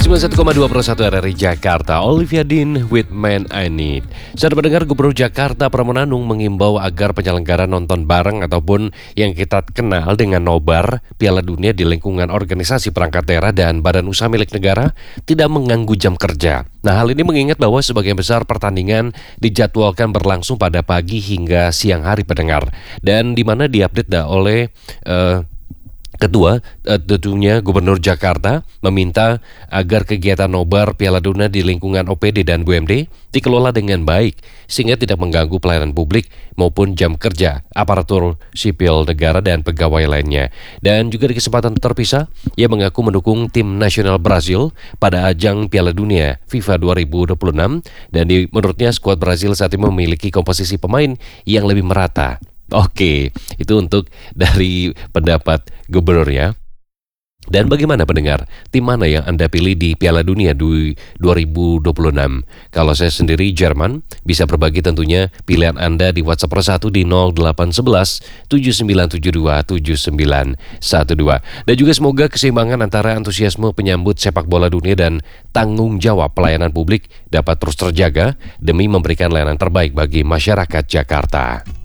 91,2 RRI Jakarta, Olivia Dean with Man I Need. Saat mendengar Gubernur Jakarta Pramono Anung mengimbau agar penyelenggara nonton bareng ataupun yang kita kenal dengan nobar Piala Dunia di lingkungan organisasi perangkat daerah dan badan usaha milik negara tidak mengganggu jam kerja. Nah, hal ini mengingat bahwa sebagian besar pertandingan dijadwalkan berlangsung pada pagi hingga siang hari pendengar, dan di mana diupdate oleh Kedua, tentunya Gubernur Jakarta meminta agar kegiatan nobar Piala Dunia di lingkungan OPD dan BUMD dikelola dengan baik sehingga tidak mengganggu pelayanan publik maupun jam kerja aparatur sipil negara dan pegawai lainnya. Dan juga di kesempatan terpisah, ia mengaku mendukung tim nasional Brazil pada ajang Piala Dunia FIFA 2026 dan menurutnya skuad Brazil saat ini memiliki komposisi pemain yang lebih merata. Oke, itu untuk dari pendapat gubernur ya. Dan bagaimana pendengar, tim mana yang Anda pilih di Piala Dunia 2026? Kalau saya sendiri Jerman, bisa berbagi tentunya pilihan Anda di WhatsApp +1 di 0811 7972 7912. Dan juga semoga keseimbangan antara antusiasme penyambut sepak bola dunia dan tanggung jawab pelayanan publik dapat terus terjaga demi memberikan layanan terbaik bagi masyarakat Jakarta.